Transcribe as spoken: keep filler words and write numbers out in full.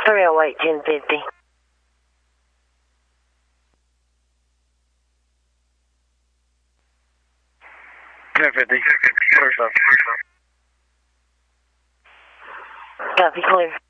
three oh eight, ten fifty. ten fifty. First off. Copy, clear.